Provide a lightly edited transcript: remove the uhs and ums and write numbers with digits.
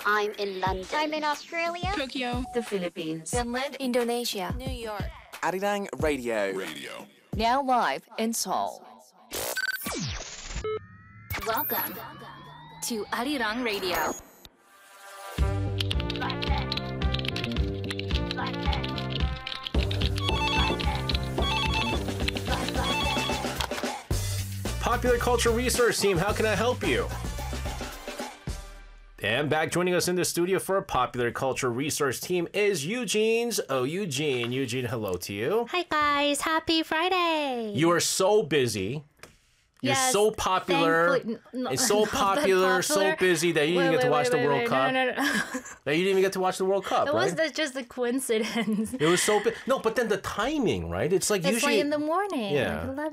I'm in London. I'm in Australia. Tokyo, the Philippines, Finland, Indonesia, New York. Arirang Radio. now live in Seoul. Welcome to Arirang Radio. Popular Culture Research Team, how can I help you? And back joining us in the studio for a Popular Culture Research Team is Eugene's. Oh, Eugene. Eugene, hello to you. Hi guys, happy Friday. You are so busy. You're Yes, so popular. It's so popular, so busy that you didn't get to watch the World Cup. No. That you didn't even get to watch the World Cup, It right? was just a coincidence. It was so no, but then the timing, right? It's like It's usually like in the morning. Yeah. Like